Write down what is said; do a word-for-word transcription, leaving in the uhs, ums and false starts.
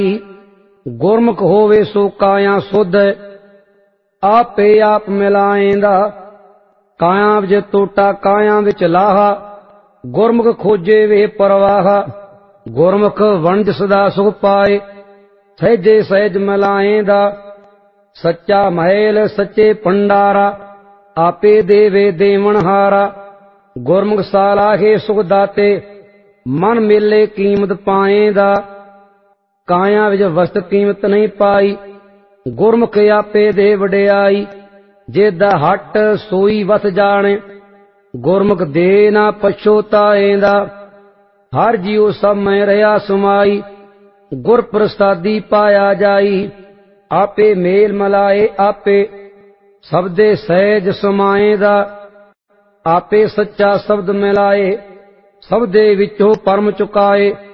ਗੁਰਮੁਖ ਹੋਵੇ ਸੋ ਕਾਇਆ ਸੁਧ, ਆਪੇ ਆਪ ਮਿਲਾਏਂਦਾ। ਕਾਇਆ ਵਿੱਚ ਟੋਟਾ ਕਾਇਆ ਵਿੱਚ ਲਾਹਾ, ਗੁਰਮੁਖ ਖੋਜੇ ਵੇ ਪਰਵਾਹਾ। ਗੁਰਮੁਖ ਵਣਜ ਸਦਾ ਸੁਖ ਪਾਏ, ਸਹਿਜੇ ਸਹਿਜ ਮਿਲਾਏਂਦਾ। ਸੱਚਾ ਮਹਿਲ ਸੱਚੇ ਭੰਡਾਰਾ, ਆਪੇ ਦੇਵੇ ਦੇਵਨਹਾਰਾ। ਗੁਰਮੁਖ ਸਾਲਾਹੇ ਸੁਖ ਦਾਤੇ, ਮਨ ਮੇਲੇ ਕੀਮਤ ਪਾਏਂਦਾ। ਕਾਇਆ ਵਿੱਚ ਵਸਤ ਕੀਮਤ ਨਹੀਂ ਪਾਈ, ਗੁਰਮੁਖ ਆਪੇ ਦੇ ਵਡਿਆਈ। ਜਿਹਦਾ ਹੱਟ ਸੋਈ ਵਸ ਜਾਣੇ, ਗੁਰਮੁਖ ਦੇ ਨਾ ਪਛੋਤਾਏਂਦਾ। ਹਰ ਜੀਉ ਸਭ ਮੈਂ ਰਹਾ ਸਮਾਈ, ਗੁਰ ਪ੍ਰਸਾਦੀ ਪਾਇਆ ਜਾਈ। ਆਪੇ ਮੇਲ ਮਲਾਏ ਆਪੇ, ਸਬਦੇ ਸਹਿਜ ਸਮਾਏਂਦਾ। ਆਪੇ ਸੱਚਾ ਸ਼ਬਦ ਮਿਲਾਏ, ਸਬਦੇ ਵਿੱਚੋਂ ਪਰਮ ਚੁਕਾਏ।